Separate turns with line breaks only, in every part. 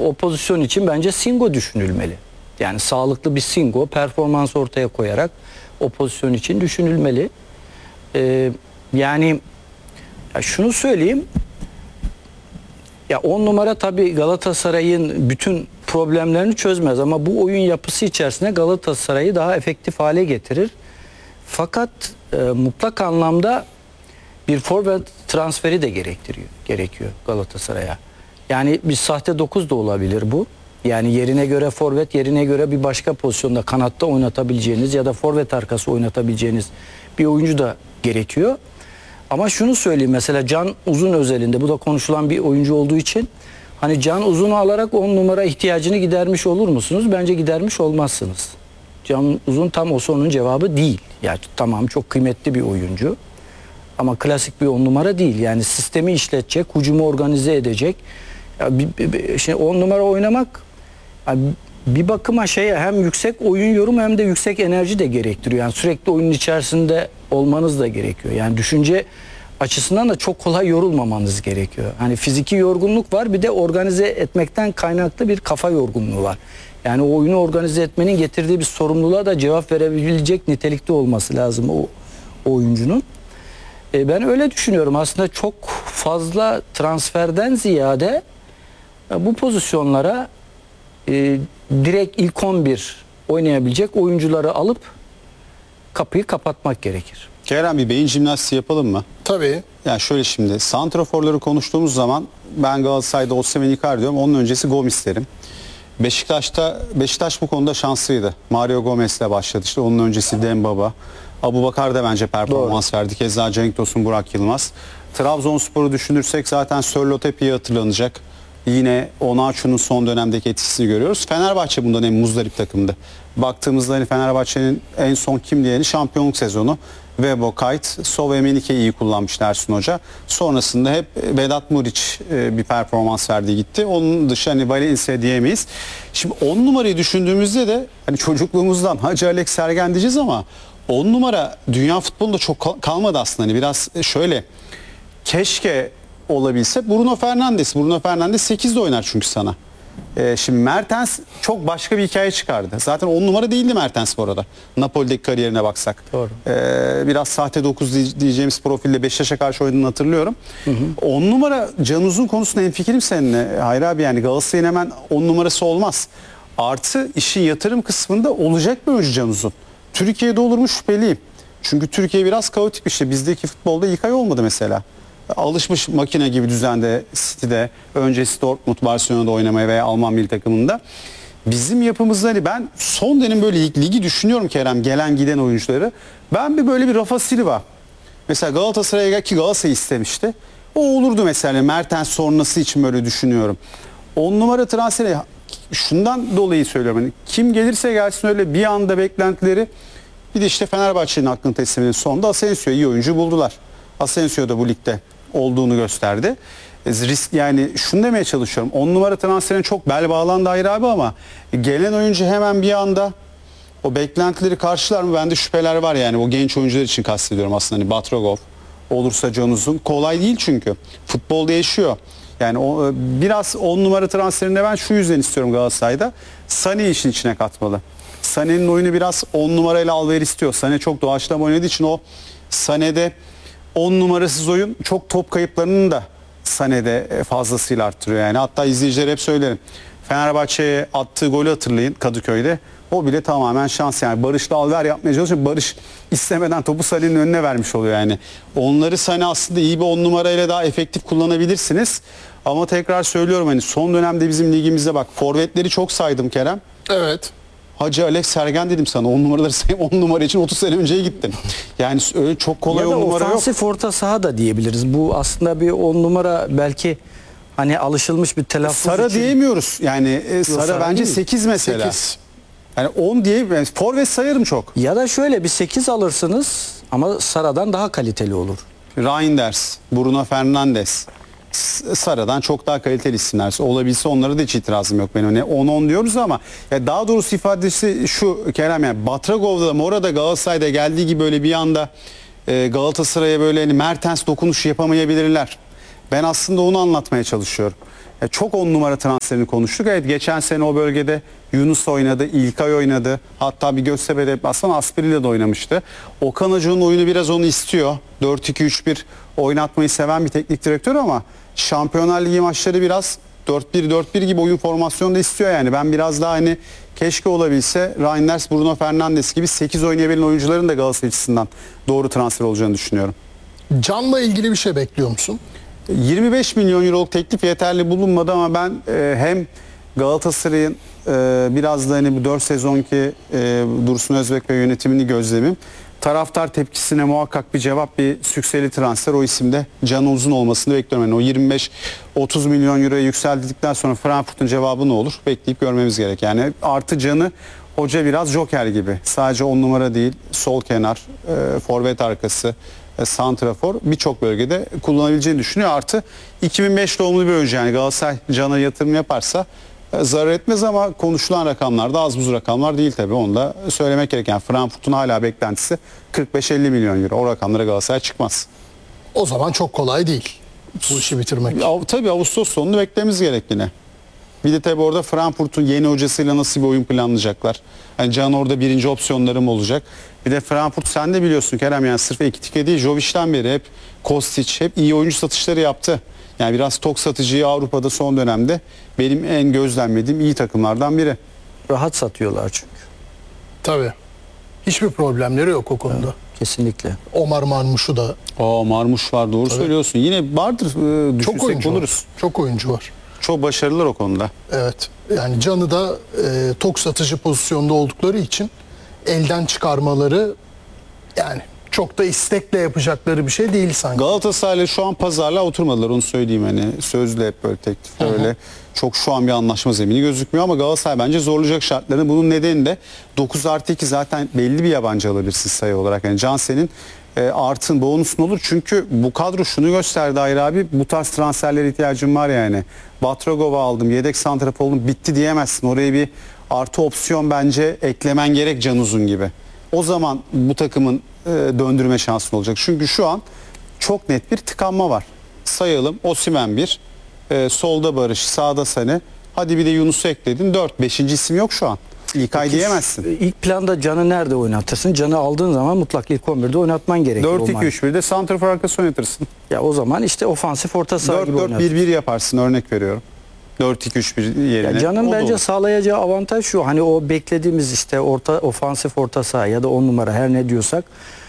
o pozisyon için bence Singo düşünülmeli. Yani sağlıklı bir Singo performans ortaya koyarak o pozisyon için düşünülmeli. Yani ya şunu söyleyeyim. Ya 10 numara tabii Galatasaray'ın bütün problemlerini çözmez ama bu oyun yapısı içerisinde Galatasaray'ı daha efektif hale getirir. Fakat mutlak anlamda bir forvet transferi de gerekiyor Galatasaray'a. Yani bir sahte 9 da olabilir bu. Yani yerine göre forvet, yerine göre bir başka pozisyonda kanatta oynatabileceğiniz ya da forvet arkası oynatabileceğiniz bir oyuncu da gerekiyor. Ama şunu söyleyeyim, mesela Can Uzun özelinde, bu da konuşulan bir oyuncu olduğu için hani Can Uzun'u alarak 10 numara ihtiyacını gidermiş olur musunuz? Bence gidermiş olmazsınız. Can Uzun tam o sorunun cevabı değil. Yani tamam, çok kıymetli bir oyuncu ama klasik bir 10 numara değil. Yani sistemi işletecek, hücumu organize edecek. Ya şimdi 10 numara oynamak yani bir bakıma hem yüksek oyun yorumu hem de yüksek enerji de gerektiriyor. Yani sürekli oyunun içerisinde olmanız da gerekiyor. Yani düşünce açısından da çok kolay yorulmamanız gerekiyor. Hani fiziki yorgunluk var, bir de organize etmekten kaynaklı bir kafa yorgunluğu var. Yani o oyunu organize etmenin getirdiği bir sorumluluğa da cevap verebilecek nitelikte olması lazım o oyuncunun. Ben öyle düşünüyorum. Aslında çok fazla transferden ziyade bu pozisyonlara direkt ilk 11 oynayabilecek oyuncuları alıp kapıyı kapatmak gerekir.
Kerem, bir beyin jimnastiği yapalım mı?
Tabii.
Yani şöyle, şimdi santraforları konuştuğumuz zaman ben Galatasaray'da Osimhen, Icardi diyorum. Onun öncesi Gomis derim. Beşiktaş bu konuda şanslıydı. Mario Gomez'le başladı. İşte onun öncesi Dembaba. Abubakar da bence performans verdi. Keza Cenk Tosun, Burak Yılmaz. Trabzonspor'u düşünürsek zaten Sörlotepe'yi hatırlanacak. Yine Onaçu'nun son dönemdeki etkisini görüyoruz. Fenerbahçe bundan en muzdarip takımdı. Baktığımızda hani Fenerbahçe'nin en son kim diyeni şampiyonluk sezonu. Vebo, Kayt, Sov ve Melike'yi iyi kullanmış Ersun Hoca. Sonrasında hep Vedat Muriç bir performans verdi gitti. Onun dışı hani Valencia diyemeyiz. Şimdi 10 numarayı düşündüğümüzde de hani çocukluğumuzdan Hacı Alex Sergen diyeceğiz ama 10 numara dünya futbolunda çok kalmadı aslında. Hani biraz şöyle, keşke olabilse Bruno Fernandes. Bruno Fernandes 8'de oynar çünkü sana. Şimdi Mertens çok başka bir hikaye çıkardı. Zaten 10 numara değildi Mertens bu arada. Napoli'deki kariyerine baksak.
Doğru.
Biraz sahte 9 diyeceğimiz profille Beşiktaş'a karşı oynadığını hatırlıyorum. 10 numara Can Uzun konusunda hemfikirim seninle. Hayır abi, yani Galatasaray'ın hemen 10 numarası olmaz. Artı işin yatırım kısmında olacak bir oyuncu Can Uzun. Türkiye'de olur mu şüpheliyim. Çünkü Türkiye biraz kaotik bir şey. Bizdeki futbolda İlkay olmadı mesela. Alışmış makine gibi düzende City'de, öncesi Dortmund, Barcelona'da oynamaya veya Alman milli takımında. Bizim yapımızda hani ben son dönem böyle ligi düşünüyorum Kerem, gelen giden oyuncuları. Ben bir böyle bir Rafa Silva. Mesela Galatasaray'a, ki Galatasaray istemişti. O olurdu mesela, Mertens sonrası için böyle düşünüyorum. 10 numara transferi şundan dolayı söylüyorum. Hani kim gelirse gelsin öyle bir anda beklentileri. Bir de işte Fenerbahçe'nin hakkını tesliminin sonunda Asensio iyi oyuncu buldular. Asensio da bu ligde olduğunu gösterdi. Risk, yani şunu demeye çalışıyorum. 10 numara transferine çok bel bağlandı ayrı abi ama gelen oyuncu hemen bir anda o beklentileri karşılar mı? Bende şüpheler var yani. O genç oyuncular için kastediyorum aslında. Hani Batragov olursa Can Uzun. Kolay değil çünkü. Futbol değişiyor. Yani biraz 10 numara transferinde ben şu yüzden istiyorum Galatasaray'da. Sané işin içine katmalı. Sané'nin oyunu biraz 10 numarayla alver istiyor. Sané çok doğaçlama oynadığı için o Sané'de 10 numarasız oyun çok top kayıplarının da Sané'de fazlasıyla arttırıyor yani. Hatta izleyiciler hep söylerim. Fenerbahçe'ye attığı golü hatırlayın Kadıköy'de. O bile tamamen şans yani. Barış'la alver yapmaya çalışıyor. Barış istemeden topu Sané'nin önüne vermiş oluyor yani. Onları Sané aslında iyi bir 10 numarayla daha efektif kullanabilirsiniz. Ama tekrar söylüyorum, hani son dönemde bizim ligimizde bak, forvetleri çok saydım Kerem.
Evet.
Hacı Alex Sergen dedim sana. 10 numaraları sayayım. 10 numara için 30 sene önceye gittim. Yani öyle çok kolay 10 numara yok.
Ofansif orta saha da diyebiliriz. Bu aslında bir 10 numara belki hani alışılmış bir telaffuz
Sara
için.
diyemiyoruz. Yani Sara
Sara
bence
değil.
8 mesela.
8.
Yani 10 diye, yani forvet sayarım çok.
Ya da şöyle bir 8 alırsınız ama Sara'dan daha kaliteli olur.
Reinders, Bruno Fernandes. Sara'dan çok daha kaliteli isimler. Olabilse onlara da hiç itirazım yok. Ben hani 10-10 diyoruz ama ya daha doğrusu ifadesi şu Kerem, yani Batragov'da, Mora'da, Galatasaray'da geldiği gibi böyle bir anda Galatasaray'a böyle hani Mertens dokunuşu yapamayabilirler. Ben aslında onu anlatmaya çalışıyorum. Çok 10 numara transferini konuştuk. Evet, geçen sene o bölgede Yunus oynadı, İlkay oynadı. Hatta bir Göztepe deplasmanı Aspiri'yle de oynamıştı. Okan Hoca'nın oyunu biraz onu istiyor. 4-2-3-1 oynatmayı seven bir teknik direktör ama Şampiyonlar Ligi maçları biraz 4-1-4-1 gibi oyun formasyonu da istiyor yani. Ben biraz daha hani keşke olabilse Reinders, Bruno Fernandes gibi 8 oynayabilen oyuncuların da Galatasaray açısından doğru transfer olacağını düşünüyorum.
Can'la ilgili bir şey bekliyor musun?
25 milyon euroluk teklif yeterli bulunmadı ama ben hem Galatasaray'ın biraz da hani bu 4 sezonki Dursun Özbek ve yönetimini gözlemim. Taraftar tepkisine muhakkak bir cevap, bir sükseli transfer, o isimde Can Uzun olmasını bekliyorum. Yani o 25-30 milyon euroya yükseldikten sonra Frankfurt'un cevabı ne olur? Bekleyip görmemiz gerek. Yani artı Can'ı hoca biraz joker gibi. Sadece 10 numara değil, sol kenar, forvet arkası, santrafor birçok bölgede kullanabileceğini düşünüyor. Artı 2005 doğumlu bir oyuncu, yani Galatasaray Can'a yatırım yaparsa zarar etmez ama konuşulan rakamlar da az buz rakamlar değil tabii. Onu da söylemek gerek. Yani Frankfurt'un hala beklentisi 45-50 milyon euro. O rakamlara Galatasaray çıkmaz.
O zaman çok kolay değil bu işi bitirmek.
Tabii Ağustos sonunu beklememiz gerek yine. Bir de tabii orada Frankfurt'un yeni hocasıyla nasıl bir oyun planlayacaklar. Yani Can orada birinci opsiyonlarım olacak. Bir de Frankfurt, sen de biliyorsun Kerem, yani sırf Ekitike değil, Jovic'ten beri hep Kostic hep iyi oyuncu satışları yaptı. Yani biraz tok satıcıyı Avrupa'da son dönemde benim en gözlemlediğim iyi takımlardan biri.
Rahat satıyorlar çünkü.
Tabii. Hiçbir problemleri yok o konuda.
Evet, kesinlikle.
Omar Marmuş'u da
Marmuş var, doğru söylüyorsun. Yine vardır,
çok
düşünsek
oyuncu
buluruz.
var. Çok oyuncu var.
Çok başarılılar o konuda.
Evet. Yani Can'ı da tok satıcı pozisyonda oldukları için elden çıkarmaları, yani çok da istekle yapacakları bir şey değil sanki.
Galatasaray'la şu an pazarlığa oturmadılar, onu söyleyeyim. Hani sözle hep böyle teklifler, öyle çok şu an bir anlaşma zemini gözükmüyor ama Galatasaray bence zorlayacak şartlarını. Bunun nedeni de 9+2 zaten belli bir yabancı alabilirsin sayı olarak. Yani Can senin artın bonusun olur. Çünkü bu kadro şunu gösterdi Hayri abi, bu tarz transferlere ihtiyacım var yani. Batragov'u aldım, yedek santrafor oldum, bitti diyemezsin. Oraya bir artı opsiyon bence eklemen gerek, Can Uzun gibi. O zaman bu takımın döndürme şansın olacak. Çünkü şu an çok net bir tıkanma var. Sayalım: Osimhen 1, solda Barış, sağda Sane. Hadi bir de Yunus'u ekledin, 4. 5. isim yok şu an. İlkay diyemezsin.
İlk planda Can'ı nerede oynatırsın? Can'ı aldığın zaman mutlak ilk 11'de oynatman gerekiyor.
4-2-3-1'de santrafor arkası oynatırsın.
Ya o zaman işte ofansif orta saha gibi oynatırsın.
4-4-1-1 yaparsın, örnek veriyorum. 4-2-3-1 yerine.
Ya Can'ın
O da
bence
olur.
sağlayacağı avantaj şu: hani o beklediğimiz işte ofansif orta saha ya da 10 numara, her ne diyorsak,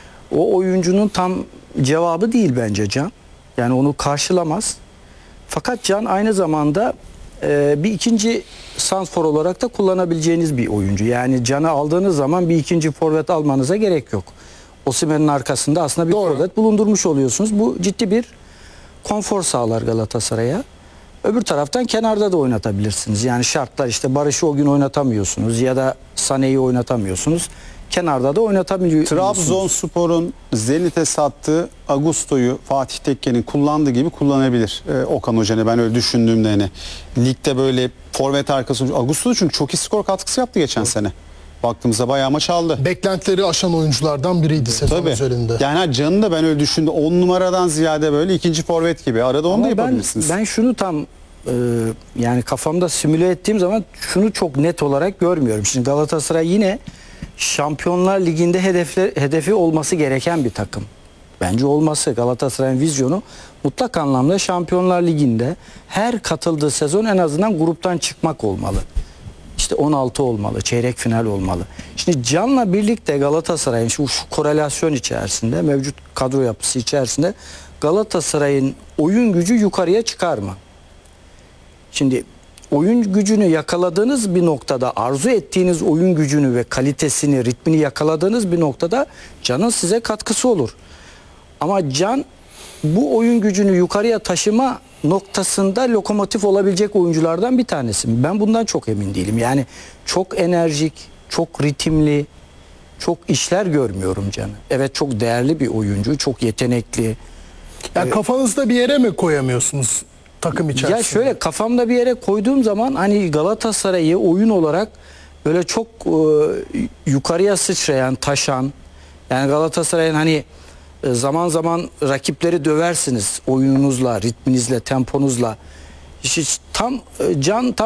o oyuncunun tam cevabı değil bence Can. Yani onu karşılamaz. Fakat Can aynı zamanda bir ikinci santrfor olarak da kullanabileceğiniz bir oyuncu. Yani Can'ı aldığınız zaman bir ikinci forvet almanıza gerek yok. Osimhen'in arkasında aslında bir forvet bulundurmuş oluyorsunuz. Bu ciddi bir konfor sağlar Galatasaray'a. Öbür taraftan kenarda da oynatabilirsiniz. Yani şartlar, işte Barış'ı o gün oynatamıyorsunuz ya da Sané'yi oynatamıyorsunuz. Kenarda da oynatabiliyorsunuz.
Trabzonspor'un Zenit'e sattığı Augusto'yu Fatih Tekke'nin kullandığı gibi kullanabilir Okan Hoca'nı, ben öyle düşündüğümde. Hani ligde böyle forvet arkası Augusto, çünkü çok iyi skor katkısı yaptı geçen sene. Baktığımızda bayağı maç aldı.
Beklentileri aşan oyunculardan biriydi sezon
Tabii.
üzerinde.
Yani Can'ı da ben öyle düşündüm. 10 numaradan ziyade böyle ikinci forvet gibi. Arada onu da yapabilirsiniz.
Ben şunu tam yani kafamda simüle ettiğim zaman şunu çok net olarak görmüyorum. Şimdi Galatasaray yine Şampiyonlar Ligi'nde hedefi olması gereken bir takım. Bence olması, Galatasaray'ın vizyonu mutlak anlamda Şampiyonlar Ligi'nde her katıldığı sezon en azından gruptan çıkmak olmalı. İşte 16 olmalı, çeyrek final olmalı. Şimdi Can'la birlikte Galatasaray'ın şu korelasyon içerisinde, mevcut kadro yapısı içerisinde Galatasaray'ın oyun gücü yukarıya çıkar mı? Şimdi oyun gücünü yakaladığınız bir noktada, arzu ettiğiniz oyun gücünü ve kalitesini, ritmini yakaladığınız bir noktada Can'ın size katkısı olur. Ama Can bu oyun gücünü yukarıya taşıma noktasında lokomotif olabilecek oyunculardan bir tanesi. Ben bundan çok emin değilim. Yani çok enerjik, çok ritimli, çok işler görmüyorum Can'ı. Evet, çok değerli bir oyuncu, çok yetenekli.
Yani kafanızda bir yere mi koyamıyorsunuz takım içerisinde?
Ya şöyle, kafamda bir yere koyduğum zaman hani Galatasaray'ı oyun olarak böyle çok yukarıya sıçrayan, taşan, yani Galatasaray'ın hani zaman zaman rakipleri döversiniz oyununuzla, ritminizle, temponuzla. Tam Can tam